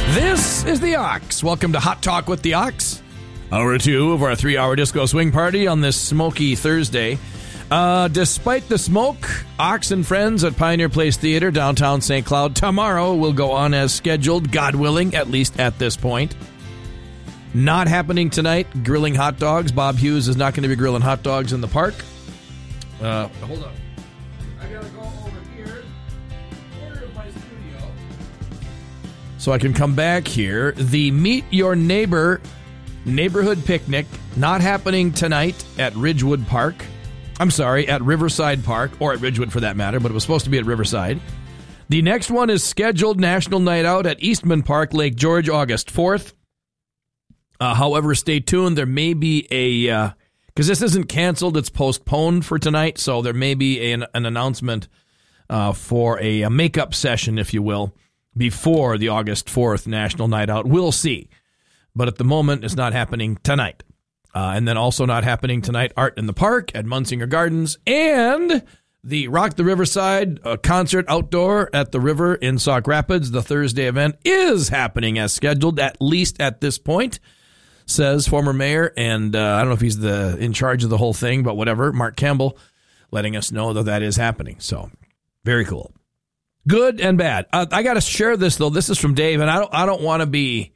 This is the Ox. Welcome to Hot Talk with the Ox. Hour 2 of our 3-hour disco swing party on this smoky Thursday. Despite the smoke, Ox and friends at Pioneer Place Theater, downtown St. Cloud, tomorrow will go on as scheduled, God willing, at least at this point. Not happening tonight, grilling hot dogs. Bob Hughes is not going to be grilling hot dogs in the park. Hold on. I got to go over here. Where is my studio? So I can come back here. The Meet Your Neighbor neighborhood picnic, not happening tonight at Ridgewood Park. I'm sorry, at Riverside Park, or at Ridgewood for that matter, but it was supposed to be at Riverside. The next one is scheduled National Night Out at Eastman Park, Lake George, August 4th. However, stay tuned. There may be a, because this isn't canceled, it's postponed for tonight, so there may be an announcement for a makeup session, if you will, before the August 4th National Night Out. We'll see. But at the moment, it's not happening tonight. And then also not happening tonight, Art in the Park at Munsinger Gardens, and the Rock the Riverside concert outdoor at the river in Sauk Rapids. The Thursday event is happening as scheduled, at least at this point, says former mayor, and I don't know if he's in charge of the whole thing, but whatever, Mark Campbell, letting us know that is happening. So, very cool. Good and bad. I got to share this, though. This is from Dave, and I don't want to be...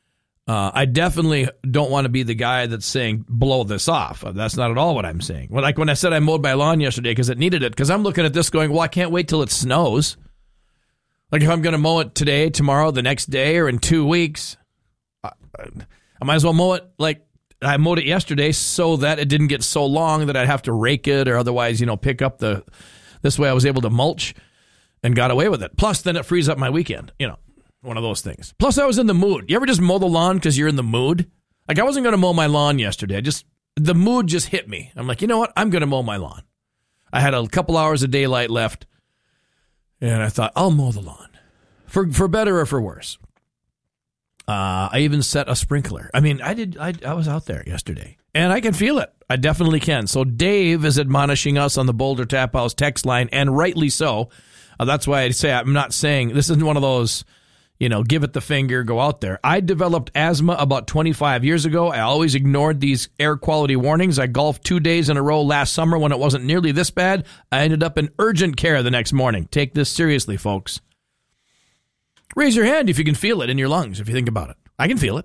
I definitely don't want to be the guy that's saying, blow this off. That's not at all what I'm saying. Like when I said I mowed my lawn yesterday because it needed it, because I'm looking at this going, well, I can't wait till it snows. Like if I'm going to mow it today, tomorrow, the next day, or in 2 weeks, I might as well mow it like I mowed it yesterday so that it didn't get so long that I'd have to rake it or otherwise, pick up this way I was able to mulch and got away with it. Plus, then it frees up my weekend, One of those things. Plus, I was in the mood. You ever just mow the lawn because you're in the mood? Like, I wasn't going to mow my lawn yesterday. The mood just hit me. I'm like, you know what? I'm going to mow my lawn. I had a couple hours of daylight left, and I thought, I'll mow the lawn. For better or for worse. I even set a sprinkler. I mean, I was out there yesterday, and I can feel it. I definitely can. So Dave is admonishing us on the Boulder Tap House text line, and rightly so. That's why I say I'm not saying, this isn't one of those... give it the finger, go out there. I developed asthma about 25 years ago. I always ignored these air quality warnings. I golfed 2 days in a row last summer when it wasn't nearly this bad. I ended up in urgent care the next morning. Take this seriously, folks. Raise your hand if you can feel it in your lungs, if you think about it. I can feel it.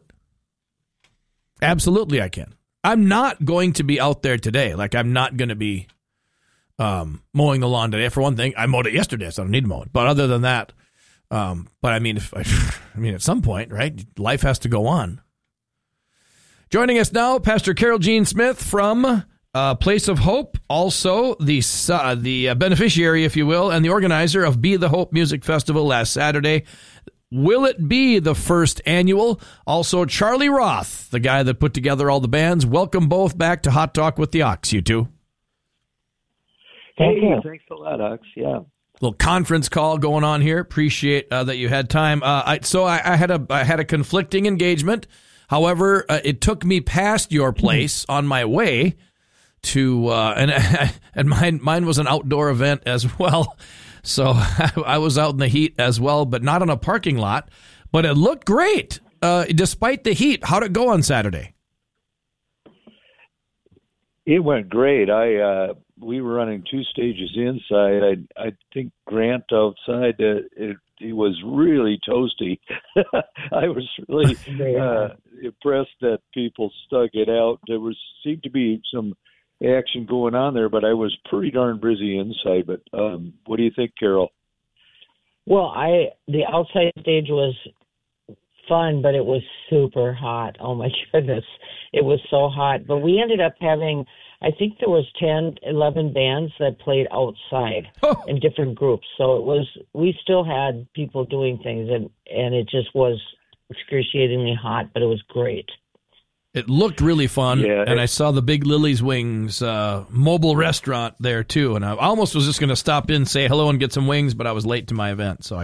Absolutely, I can. I'm not going to be out there today. Like, I'm not going to be mowing the lawn today. For one thing, I mowed it yesterday, so I don't need to mow it. But other than that, but I mean, at some point, right? Life has to go on. Joining us now, Pastor Carol Jean Smith from Place of Hope, also the beneficiary, if you will, and the organizer of Be the Hope Music Festival last Saturday. Will it be the first annual? Also, Charlie Roth, the guy that put together all the bands. Welcome both back to Hot Talk with the Ox, you two. Hey, thanks a lot, Ox. Yeah. Little conference call going on here. Appreciate that you had time. I had a conflicting engagement. However, it took me past your place on my way to, and mine was an outdoor event as well. So I was out in the heat as well, but not on a parking lot. But it looked great despite the heat. How'd it go on Saturday? It went great. We were running 2 stages inside. I think Grant outside, it was really toasty. I was really impressed that people stuck it out. There seemed to be some action going on there, but I was pretty darn busy inside. But what do you think, Carol? Well, the outside stage was fun, but it was super hot. Oh my goodness. It was so hot. But we ended up having, I think there was 10, 11 bands that played outside in different groups. So we still had people doing things, and it just was excruciatingly hot, but it was great. It looked really fun, and I saw the Big Lily's Wings mobile restaurant there, too. And I almost was just going to stop in, say hello, and get some wings, but I was late to my event, so I